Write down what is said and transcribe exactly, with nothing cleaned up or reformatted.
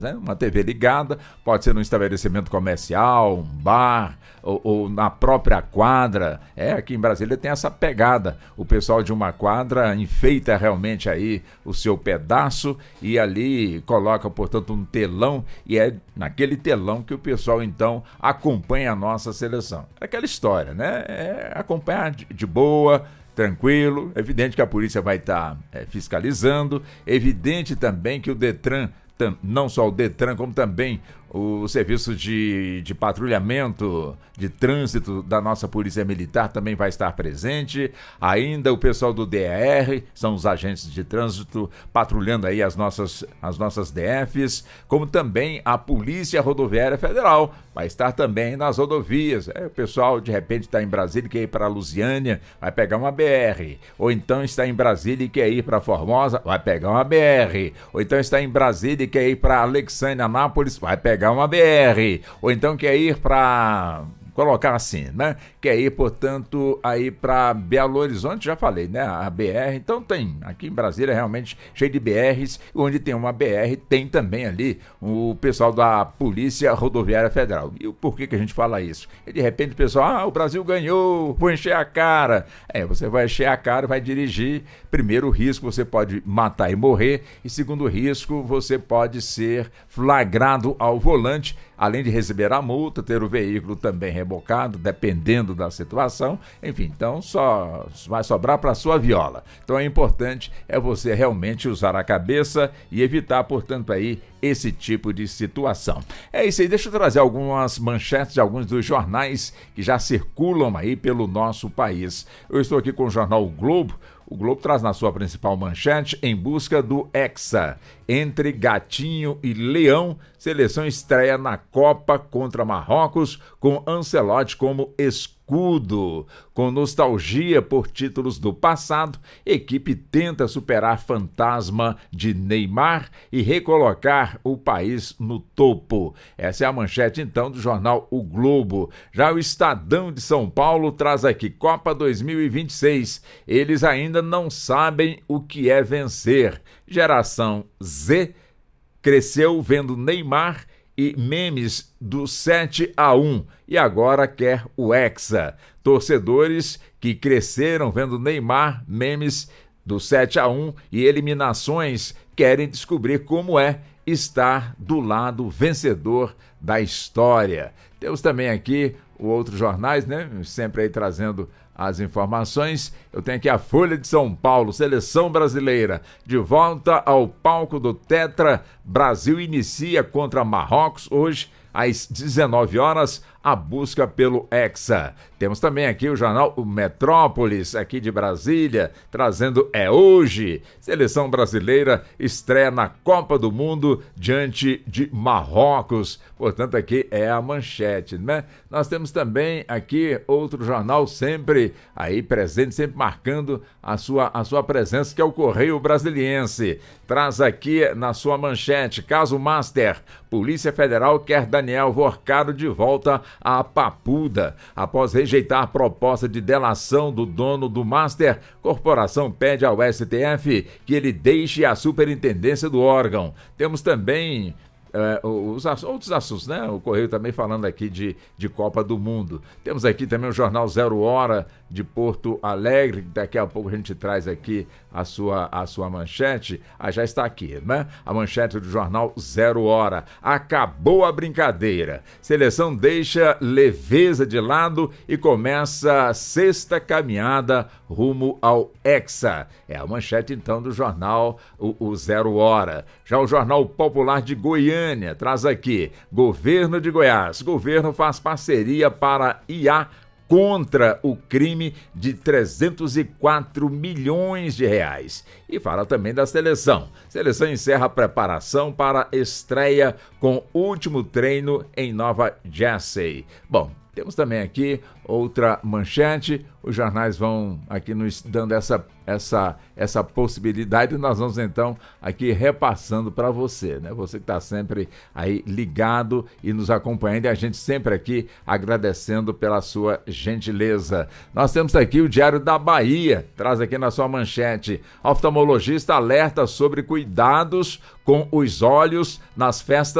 né? Uma T V ligada, pode ser num estabelecimento comercial, um bar ou, ou na própria quadra. É, aqui em Brasília tem essa pegada. O pessoal de uma quadra enfeita realmente aí o seu pedaço e ali coloca, portanto, um telão, e é naquele telão que o pessoal então acompanha a nossa seleção. É aquela história, né? É acompanhar de, de boa, tranquilo. Evidente que a polícia vai estar é, fiscalizando, evidente também que o Detran, não só o Detran, como também o serviço de, de patrulhamento de trânsito da nossa Polícia Militar também vai estar presente. Ainda o pessoal do D E R, são os agentes de trânsito patrulhando aí as nossas, as nossas D Fs, como também a Polícia Rodoviária Federal vai estar também nas rodovias. É, o pessoal de repente está em Brasília e quer ir para Lusiânia, vai pegar uma B R. Ou então está em Brasília e quer ir para Formosa, vai pegar uma B R. Ou então está em Brasília e quer ir para Alexandria, Anápolis, vai pegar uma B R, ou então quer ir para, colocar assim, né? Quer ir, portanto, aí para Belo Horizonte, já falei, né? A B R, então tem, aqui em Brasília realmente cheio de B Rs, onde tem uma B R, tem também ali o pessoal da Polícia Rodoviária Federal. E por que que a gente fala isso? E de repente o pessoal, ah, o Brasil ganhou, vou encher a cara. É, você vai encher a cara, vai dirigir. Primeiro risco, você pode matar e morrer, e segundo risco, você pode ser flagrado ao volante, além de receber a multa, ter o veículo também rebocado, dependendo da situação. Enfim, então só vai sobrar para sua viola. Então é importante é você realmente usar a cabeça e evitar, portanto, aí esse tipo de situação. É isso aí, deixa eu trazer algumas manchetes de alguns dos jornais que já circulam aí pelo nosso país. Eu estou aqui com o jornal O Globo. O Globo traz na sua principal manchete: em busca do Hexa. Entre Gatinho e Leão, seleção estreia na Copa contra Marrocos com Ancelotti como escudo. Com nostalgia por títulos do passado, equipe tenta superar fantasma de Neymar e recolocar o país no topo. Essa é a manchete então do jornal O Globo. Já o Estadão de São Paulo traz aqui: Copa dois mil e vinte e seis. Eles ainda não sabem o que é vencer. Geração Z cresceu vendo Neymar e memes do sete a um e agora quer o Hexa. Torcedores que cresceram vendo Neymar, memes do sete a um e eliminações querem descobrir como é estar do lado vencedor da história. Temos também aqui os outros jornais, né? Sempre aí trazendo as informações. Eu tenho aqui a Folha de São Paulo: seleção brasileira de volta ao palco do Tetra. Brasil inicia contra Marrocos hoje às dezenove horas a busca pelo Hexa. Temos também aqui o jornal o Metrópolis, aqui de Brasília, trazendo é hoje. Seleção brasileira estreia na Copa do Mundo diante de Marrocos. Portanto, aqui é a manchete, né? Nós temos também aqui outro jornal sempre aí presente, sempre marcando a sua, a sua presença, que é o Correio Brasiliense. Traz aqui na sua manchete: caso Master, Polícia Federal quer Daniel Vorcado de volta à Papuda. Após rejeitar a proposta de delação do dono do Master, corporação pede ao S T F que ele deixe a superintendência do órgão. Temos também É, os outros assuntos, né? O Correio também falando aqui de, de Copa do Mundo. Temos aqui também o jornal Zero Hora de Porto Alegre. Daqui a pouco a gente traz aqui a sua, a sua manchete. Ah, já está aqui, né? A manchete do jornal Zero Hora: acabou a brincadeira. Seleção deixa leveza de lado e começa a sexta caminhada rumo ao Hexa. É a manchete então do jornal o, o Zero Hora. Já o jornal Popular de Goiânia traz aqui: governo de Goiás, governo faz parceria para I A contra o crime de trezentos e quatro milhões de reais. E fala também da seleção. Seleção encerra a preparação para estreia com último treino em Nova Jersey. Bom, Temos também aqui outra manchete, os jornais vão aqui nos dando essa, essa, essa possibilidade e nós vamos então aqui repassando para você, né? Você que está sempre aí ligado e nos acompanhando e a gente sempre aqui agradecendo pela sua gentileza. Nós temos aqui o Diário da Bahia, traz aqui na sua manchete, oftalmologista alerta sobre cuidados com os olhos nas festas